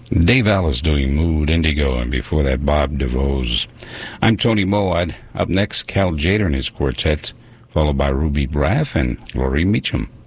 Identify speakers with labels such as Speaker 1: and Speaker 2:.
Speaker 1: Dave Ellis doing Mood Indigo, and before that, Bob DeVos. I'm Tony Moad. Up next, Cal Tjader and his quartet, followed by Ruby Braff and Laurie Meacham.